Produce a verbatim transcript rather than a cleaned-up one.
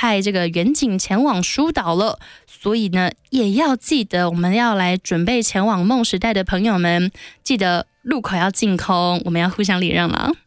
派这个远景前往疏导了，所以呢，也要记得我们要来准备前往梦时代的朋友们，记得路口要净空，我们要互相礼让了。